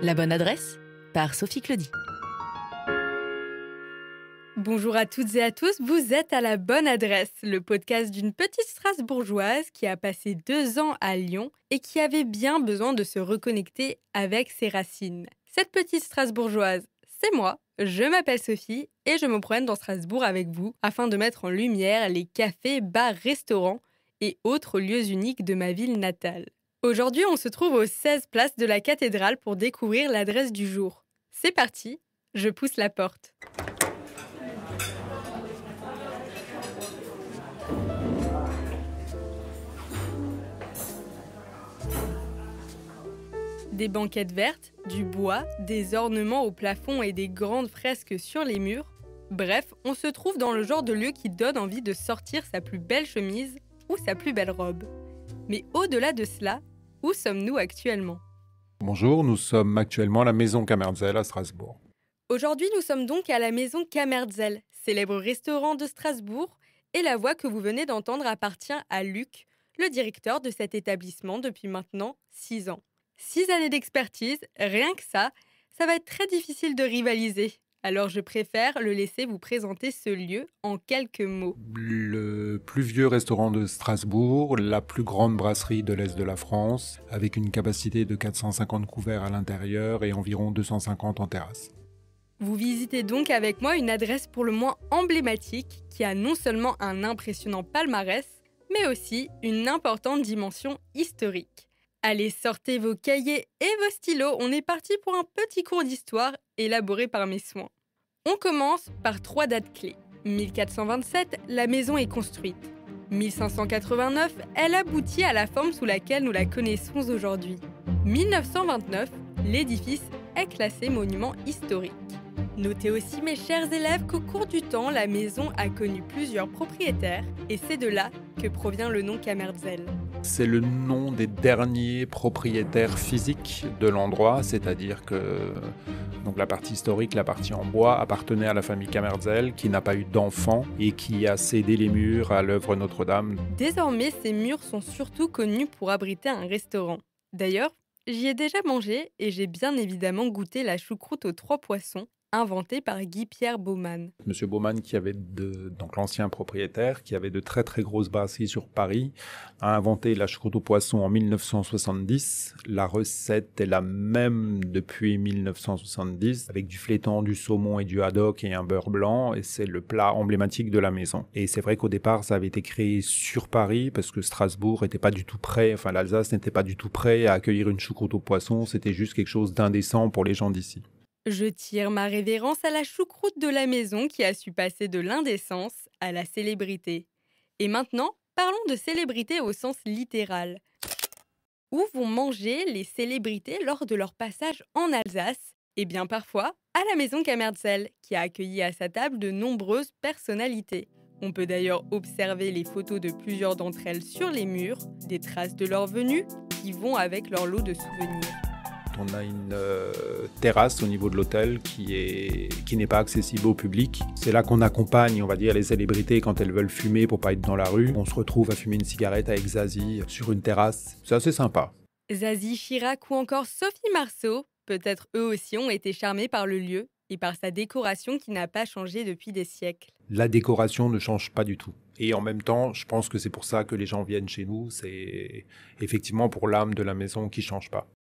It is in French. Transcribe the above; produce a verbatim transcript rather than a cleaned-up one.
La bonne adresse par Sophie Claudie. Bonjour à toutes et à tous, vous êtes à la bonne adresse, le podcast d'une petite Strasbourgeoise qui a passé deux ans à Lyon et qui avait bien besoin de se reconnecter avec ses racines. Cette petite Strasbourgeoise, c'est moi, je m'appelle Sophie et je me promène dans Strasbourg avec vous afin de mettre en lumière les cafés, bars, restaurants et autres lieux uniques de ma ville natale. Aujourd'hui, on se trouve aux seize places de la cathédrale pour découvrir l'adresse du jour. C'est parti, je pousse la porte. Des banquettes vertes, du bois, des ornements au plafond et des grandes fresques sur les murs. Bref, on se trouve dans le genre de lieu qui donne envie de sortir sa plus belle chemise ou sa plus belle robe. Mais au-delà de cela, où sommes-nous actuellement ? Bonjour, nous sommes actuellement à la Maison Kamerzel à Strasbourg. Aujourd'hui, nous sommes donc à la Maison Kamerzel, célèbre restaurant de Strasbourg, et la voix que vous venez d'entendre appartient à Luc, le directeur de cet établissement depuis maintenant six ans. Six années d'expertise, rien que ça, ça va être très difficile de rivaliser. Alors je préfère le laisser vous présenter ce lieu en quelques mots. Le plus vieux restaurant de Strasbourg, la plus grande brasserie de l'Est de la France, avec une capacité de quatre cent cinquante couverts à l'intérieur et environ deux cent cinquante en terrasse. Vous visitez donc avec moi une adresse pour le moins emblématique qui a non seulement un impressionnant palmarès, mais aussi une importante dimension historique. Allez, sortez vos cahiers et vos stylos, on est parti pour un petit cours d'histoire élaboré par mes soins. On commence par trois dates clés. mille quatre cent vingt-sept, la maison est construite. mille cinq cent quatre-vingt-neuf, elle aboutit à la forme sous laquelle nous la connaissons aujourd'hui. mille neuf cent vingt-neuf, l'édifice est classé monument historique. Notez aussi, mes chers élèves, qu'au cours du temps, la maison a connu plusieurs propriétaires et c'est de là que provient le nom Kamerzel. C'est le nom des derniers propriétaires physiques de l'endroit, c'est-à-dire que donc la partie historique, la partie en bois, appartenait à la famille Kamerzel, qui n'a pas eu d'enfants et qui a cédé les murs à l'œuvre Notre-Dame. Désormais, ces murs sont surtout connus pour abriter un restaurant. D'ailleurs, j'y ai déjà mangé et j'ai bien évidemment goûté la choucroute aux trois poissons, inventé par Guy-Pierre Baumann. Monsieur Baumann, qui avait de, donc l'ancien propriétaire, qui avait de très très grosses brasseries sur Paris, a inventé la choucroute au poisson en mille neuf cent soixante-dix. La recette est la même depuis mille neuf cent soixante-dix, avec du flétan, du saumon et du haddock et un beurre blanc, et c'est le plat emblématique de la maison. Et c'est vrai qu'au départ, ça avait été créé sur Paris, parce que Strasbourg n'était pas du tout prêt, enfin l'Alsace n'était pas du tout prêt à accueillir une choucroute au poisson, c'était juste quelque chose d'indécent pour les gens d'ici. Je tire ma révérence à la choucroute de la maison qui a su passer de l'indécence à la célébrité. Et maintenant, parlons de célébrité au sens littéral. Où vont manger les célébrités lors de leur passage en Alsace ? Eh bien parfois, à la maison Kamerzel, qui a accueilli à sa table de nombreuses personnalités. On peut d'ailleurs observer les photos de plusieurs d'entre elles sur les murs, des traces de leur venue qui vont avec leur lot de souvenirs. On a une euh, terrasse au niveau de l'hôtel qui est qui n'est pas accessible au public. C'est là qu'on accompagne, on va dire, les célébrités quand elles veulent fumer pour pas être dans la rue. On se retrouve à fumer une cigarette avec Zazie sur une terrasse. C'est assez sympa. Zazie, Chirac ou encore Sophie Marceau, peut-être eux aussi ont été charmés par le lieu et par sa décoration qui n'a pas changé depuis des siècles. La décoration ne change pas du tout. Et en même temps, je pense que c'est pour ça que les gens viennent chez nous. C'est effectivement pour l'âme de la maison qui change pas.